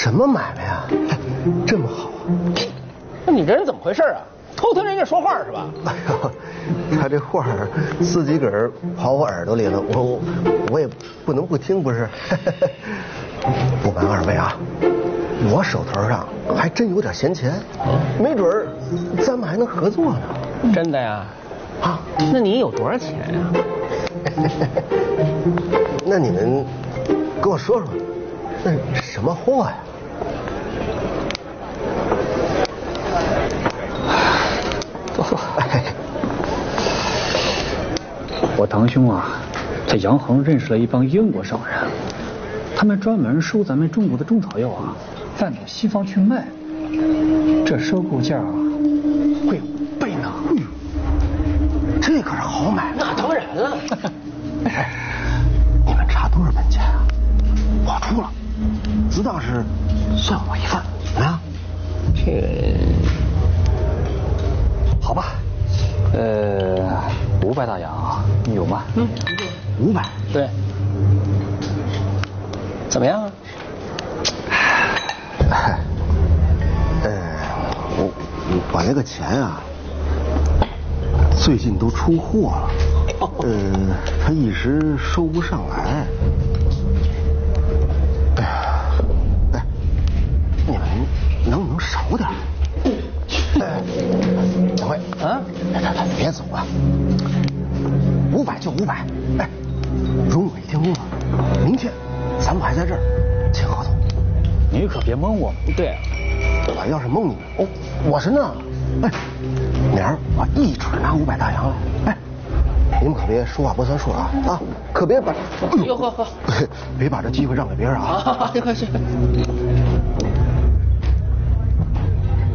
什么买卖啊？这么好？ 那你这人怎么回事啊？偷听人家说话是吧？ 哎呦，他这话自己个儿跑我耳朵里了，我也不能不听，不是？不瞒二位啊，我手头上还真有点闲钱，没准儿咱们还能合作呢。 真的呀？啊，那你有多少钱呀？ 那你们跟我说说，那什么货呀？ 坐坐。我堂兄啊，在洋行认识了一帮英国商人，他们专门收咱们中国的中草药啊，贩到西方去卖。这收购价啊，贵5倍呢。 这可是好买卖。 那当然了。 你们差多少本钱啊？我出了，只当是算我一份，怎么样？ 这个好吧，500大洋，你有吗 ？500。 对。怎么样啊？ 我那个钱啊，最近都出货了，他一时收不上来。哎呀，哎，你们能不能少点？掌柜啊，别走啊，500就500。哎，容我一天功夫，明天咱们还在这儿签合同。 你可别蒙我。 对啊， 我要是蒙你们，哦，我是那，哎，明儿我一准拿500大洋来。哎，你们可别说话不算数啊！啊，可别把， 哟呵呵， 别把这机会让给别人啊！ 好，快去。